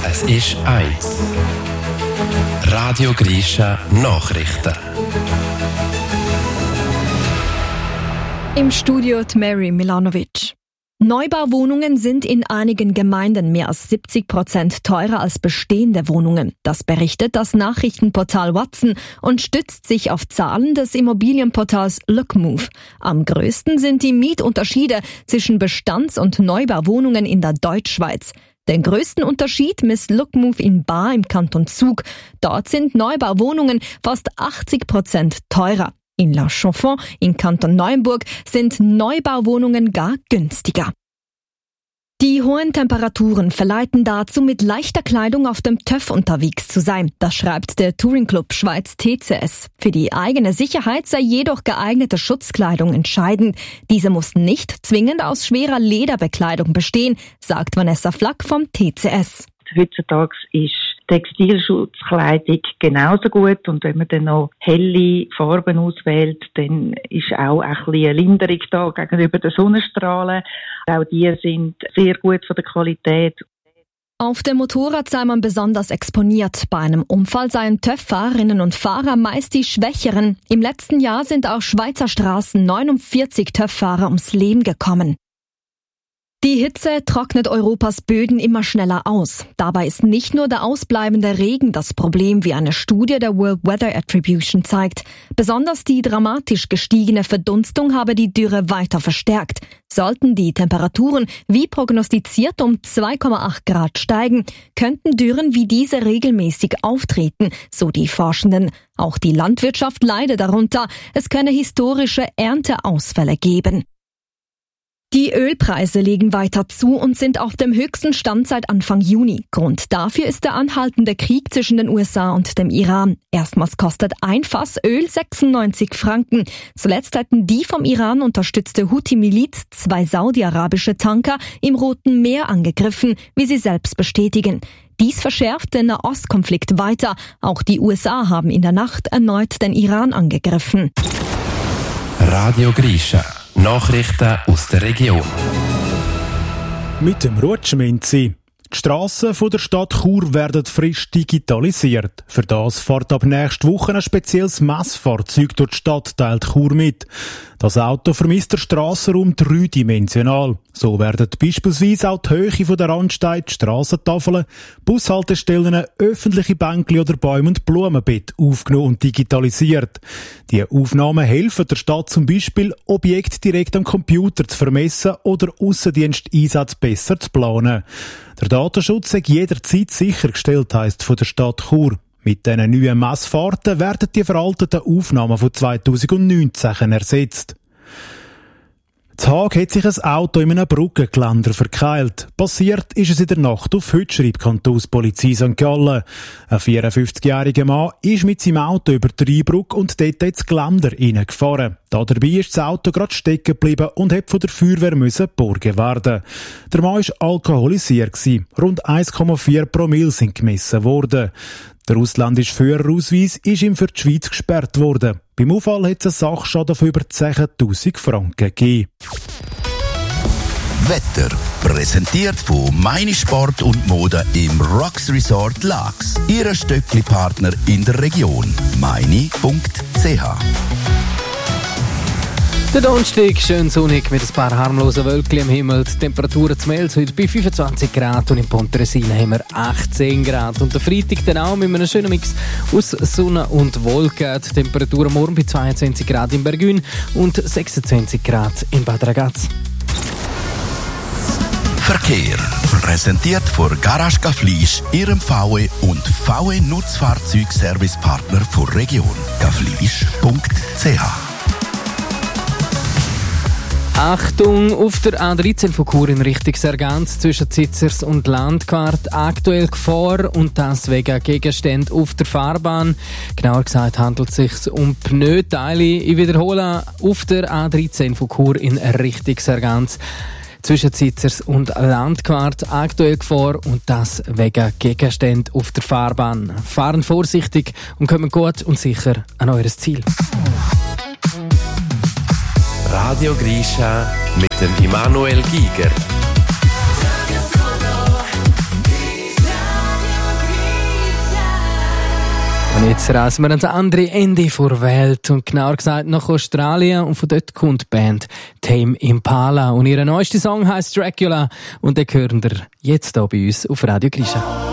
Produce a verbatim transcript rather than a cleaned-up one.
Es ist eins. Radio Grisha Nachrichten. Im Studio Mary Milanovic. Neubauwohnungen sind in einigen Gemeinden mehr als siebzig Prozent teurer als bestehende Wohnungen. Das berichtet das Nachrichtenportal Watson und stützt sich auf Zahlen des Immobilienportals Lookmove. Am größten sind die Mietunterschiede zwischen Bestands- und Neubauwohnungen in der Deutschschweiz. Den größten Unterschied misst Lookmove in Baar im Kanton Zug. Dort sind Neubauwohnungen fast achtzig Prozent teurer. In La Chaux-de-Fonds im Kanton Neuenburg sind Neubauwohnungen gar günstiger. Die hohen Temperaturen verleiten dazu, mit leichter Kleidung auf dem Töff unterwegs zu sein. Das schreibt der Touringclub Schweiz T C S. Für die eigene Sicherheit sei jedoch geeignete Schutzkleidung entscheidend. Diese muss nicht zwingend aus schwerer Lederbekleidung bestehen, sagt Vanessa Flack vom T C S. Heutzutage ist Textilschutzkleidung genauso gut, und wenn man dann noch helle Farben auswählt, dann ist auch ein bisschen eine Linderung da gegenüber den Sonnenstrahlen. Auch die sind sehr gut von der Qualität. Auf dem Motorrad sei man besonders exponiert. Bei einem Unfall seien TÜV-Fahrerinnen und Fahrer meist die Schwächeren. Im letzten Jahr sind auf Schweizer Straßen neunundvierzig TÜV-Fahrer ums Leben gekommen. Die Hitze trocknet Europas Böden immer schneller aus. Dabei ist nicht nur der ausbleibende Regen das Problem, wie eine Studie der World Weather Attribution zeigt. Besonders die dramatisch gestiegene Verdunstung habe die Dürre weiter verstärkt. Sollten die Temperaturen wie prognostiziert um zwei Komma acht Grad steigen, könnten Dürren wie diese regelmäßig auftreten, so die Forschenden. Auch die Landwirtschaft leide darunter. Es könne historische Ernteausfälle geben. Die Ölpreise legen weiter zu und sind auf dem höchsten Stand seit Anfang Juni. Grund dafür ist der anhaltende Krieg zwischen den U S A und dem Iran. Erstmals kostet ein Fass Öl sechsundneunzig Franken. Zuletzt hatten die vom Iran unterstützte Houthi-Miliz zwei saudi-arabische Tanker im Roten Meer angegriffen, wie sie selbst bestätigen. Dies verschärft den Nahostkonflikt weiter. Auch die U S A haben in der Nacht erneut den Iran angegriffen. Radio Grisha. Nachrichten aus der Region. Mit dem Rutschminzi. Die Strassen der Stadt Chur werden frisch digitalisiert. Für das fährt ab nächster Woche ein spezielles Messfahrzeug durch die Stadtteil Chur mit. Das Auto vermisst den Strassenraum dreidimensional. So werden beispielsweise auch die Höhe der Randsteine, die Strassentafeln, Bushaltestellen, öffentliche Bänkli oder Bäume und Blumenbeete aufgenommen und digitalisiert. Die Aufnahmen helfen der Stadt zum Beispiel, Objekte direkt am Computer zu vermessen oder Aussendiensteinsätze besser zu planen. Der Datenschutz ist jederzeit sichergestellt, heisst von der Stadt Chur. Mit diesen neuen Messfahrten werden die veralteten Aufnahmen von zweitausendneunzehn ersetzt. In Haag hat sich ein Auto in einem Brückengeländer verkeilt. Passiert ist es in der Nacht auf heute, schreibt die Kantonspolizei Sankt Gallen. Ein vierundfünfzigjähriger Mann ist mit seinem Auto über die Rheinbrücke und dort ins Geländer reingefahren. Dabei ist das Auto gerade stecken geblieben und hat von der Feuerwehr müssen geborgen werden. Der Mann war alkoholisiert. Rund eins Komma vier Promille sind gemessen worden. Der ausländische Führerausweis ist ihm für die Schweiz gesperrt worden. Beim Unfall hat es einen Sachschaden von über zehntausend Franken gegeben. Wetter präsentiert von Meine Sport und Mode im Rocks Resort Laax. Ihre Stöckli-Partner in der Region. meine punkt c h. Der Donnerstag schön sonnig mit ein paar harmlosen Wölkchen am Himmel. Die Temperaturen zum Mels heute bei fünfundzwanzig Grad und in Pontresina haben wir achtzehn Grad. Und der Freitag dann auch mit einem schönen Mix aus Sonne und Wolken. Die Temperaturen morgen bei zweiundzwanzig Grad in Bergün und sechsundzwanzig Grad in Bad Ragaz. Verkehr. Präsentiert von Garage Gaflisch, Ihrem V W und V W Nutzfahrzeugservicepartner der Region. gaflisch punkt c h. Achtung, auf der A dreizehn von Chur in Richtung Sargans zwischen Zitzers und Landquart aktuell Gefahr, und das wegen Gegenständen auf der Fahrbahn. Genauer gesagt handelt es sich um Pneuteile. Ich wiederhole, auf der A dreizehn von Chur in Richtung Sargans zwischen Zitzers und Landquart aktuell Gefahr, und das wegen Gegenständen auf der Fahrbahn. Fahren vorsichtig und kommen gut und sicher an eures Ziel. Radio Grisha mit dem Immanuel Giger. Jetzt reisen wir ans andere Ende der Welt und genauer gesagt nach Australien und von dort kommt die Band Tame Impala und ihr neuester Song heisst Dracula und den hören wir jetzt hier bei uns auf Radio Grisha.